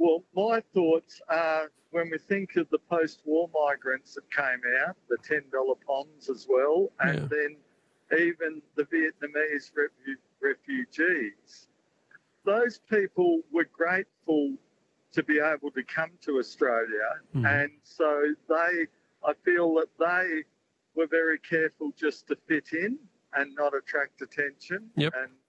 Well, my thoughts are when we think of the post-war migrants that came out, the $10 poms as well, and then even the Vietnamese refugees, those people were grateful to be able to come to Australia, and so I feel that they were very careful just to fit in and not attract attention. Yep. And